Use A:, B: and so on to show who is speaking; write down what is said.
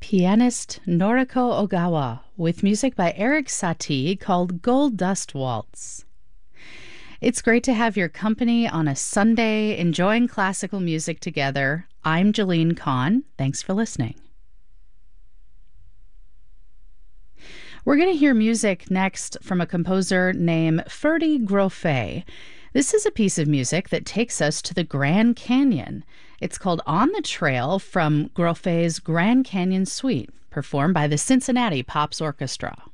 A: pianist Noriko Ogawa with music by Eric Satie called Gold Dust Waltz. It's great to have your company on a Sunday enjoying classical music together. I'm Jeline Kahn. Thanks for listening. We're going to hear music next from a composer named Ferdi Grofé. This is a piece of music that takes us to the Grand Canyon. It's called On the Trail from Grofé's Grand Canyon Suite, performed by the Cincinnati Pops Orchestra.